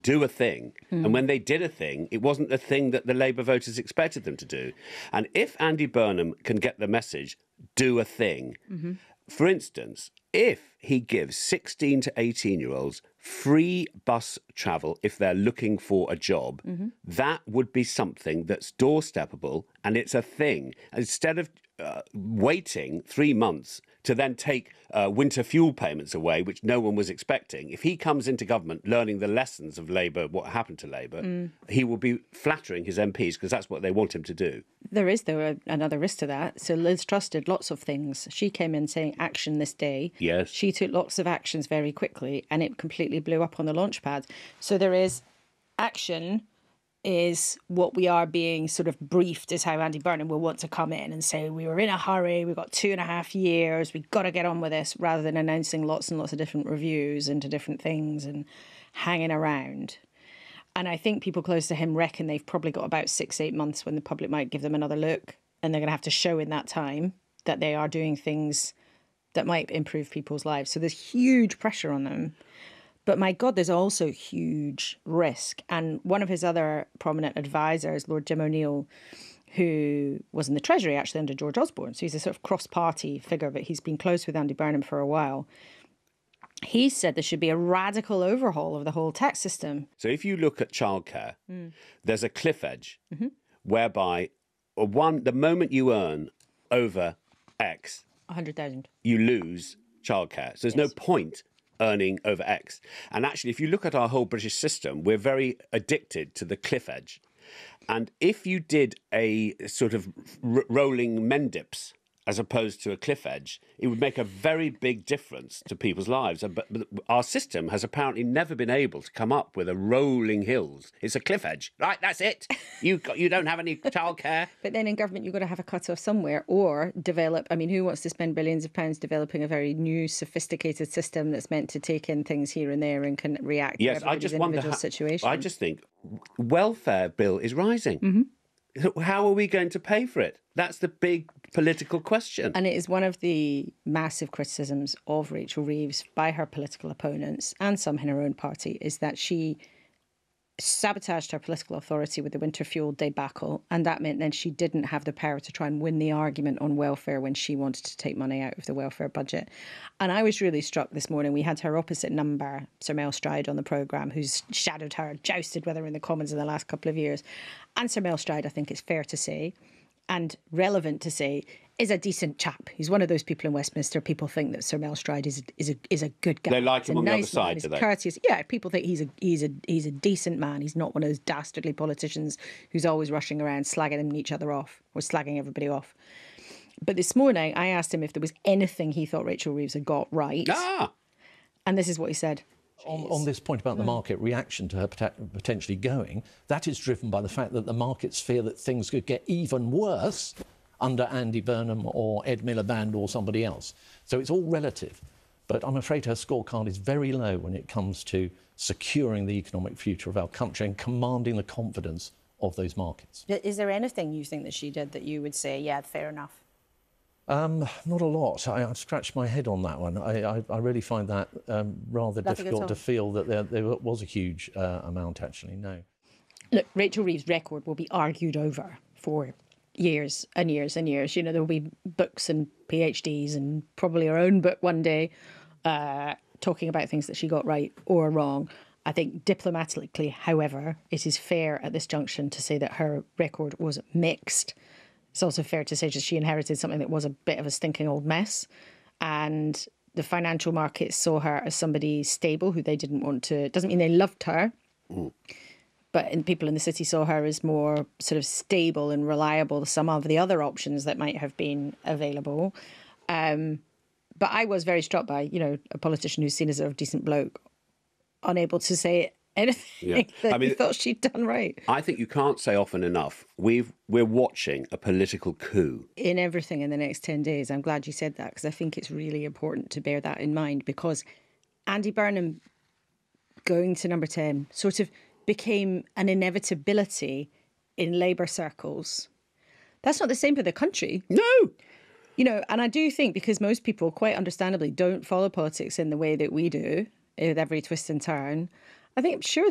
do a thing. And when they did a thing, it wasn't the thing that the Labour voters expected them to do. And if Andy Burnham can get the message, do a thing, for instance, if he gives 16 to 18-year-olds free bus travel if they're looking for a job, that would be something that's doorsteppable, and it's a thing. Instead of waiting 3 months to then take winter fuel payments away, which no one was expecting, if he comes into government learning the lessons of Labour, what happened to Labour, he will be flattering his MPs because that's what they want him to do. There is, though, another risk to that. So Liz Truss did lots of things. She came in saying action this day. Yes. She took lots of actions very quickly, and it completely blew up on the launch pad. So there is action is what we are being sort of briefed as how Andy Burnham will want to come in and say, we were in a hurry, we've got 2.5 years, we've got to get on with this, rather than announcing lots and lots of different reviews into different things and hanging around. And I think people close to him reckon they've probably got about 6-8 months when the public might give them another look, and they're going to have to show in that time that they are doing things that might improve people's lives. So there's huge pressure on them. But my God, there's also huge risk. And one of his other prominent advisors, Lord Jim O'Neill, who was in the Treasury actually under George Osborne, so he's a sort of cross-party figure, but he's been close with Andy Burnham for a while. He said there should be a radical overhaul of the whole tax system. So if you look at childcare, there's a cliff edge whereby the moment you earn over X, 100,000. you lose childcare. So there's no point earning over X. And actually, if you look at our whole British system, we're very addicted to the cliff edge. And if you did a sort of rolling Mendips as opposed to a cliff edge, it would make a very big difference to people's lives. But our system has apparently never been able to come up with a rolling hills. It's a cliff edge. Right, that's it. You don't have any childcare. But then in government, you've got to have a cut-off somewhere or develop. I mean, who wants to spend billions of pounds developing a very new, sophisticated system that's meant to take in things here and there and can react to everybody's individual situation? I just think welfare bill is rising. How are we going to pay for it? That's the big political question. And it is one of the massive criticisms of Rachel Reeves by her political opponents and some in her own party is that she sabotaged her political authority with the winter fuel debacle, and that meant then she didn't have the power to try and win the argument on welfare when she wanted to take money out of the welfare budget. And I was really struck this morning. We had her opposite number, Sir Mel Stride, on the programme, who's shadowed her, jousted with her in the Commons in the last couple of years. And Sir Mel Stride, I think it's fair to say, and relevant to say, is a decent chap. He's one of those people in Westminster. People think that Sir Mel Stride is a good guy. They like him on the other side, do they? Courteous. Yeah, people think he's a decent man. He's not one of those dastardly politicians who's always rushing around slagging each other off or slagging everybody off. But this morning, I asked him if there was anything he thought Rachel Reeves had got right. And this is what he said. On this point about the market reaction to her potentially going, that is driven by the fact that the markets fear that things could get even worse under Andy Burnham or Ed Miliband or somebody else. So it's all relative. But I'm afraid her scorecard is very low when it comes to securing the economic future of our country and commanding the confidence of those markets. Is there anything you think that she did that you would say, yeah, fair enough? Not a lot. I've scratched my head on that one. I really find that rather difficult to feel that there was a huge amount, actually, no. Look, Rachel Reeves' record will be argued over for years and years and years. You know, there will be books and PhDs and probably her own book one day talking about things that she got right or wrong. I think diplomatically, however, it is fair at this junction to say that her record was mixed. It's also fair to say that she inherited something that was a bit of a stinking old mess. And the financial markets saw her as somebody stable who they didn't want to... Doesn't mean they loved her. But people in the city saw her as more sort of stable and reliable than some of the other options that might have been available. But I was very struck by, a politician who's seen as a decent bloke, unable to say anything that he thought she'd done right. I think you can't say often enough, we're watching a political coup. In everything in the next 10 days. I'm glad you said that, because I think it's really important to bear that in mind, because Andy Burnham going to number 10 sort of became an inevitability in Labour circles. That's not the same for the country. No! And I do think, because most people, quite understandably, don't follow politics in the way that we do, with every twist and turn, I think, sure,